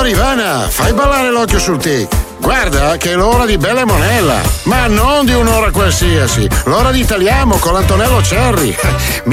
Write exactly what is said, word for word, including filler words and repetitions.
Oh Ivana, fai ballare l'occhio sul tic. Guarda che è l'ora di Bella e Monella, ma non di un'ora qualsiasi, l'ora di Italiamo con l'Antonello Cerri.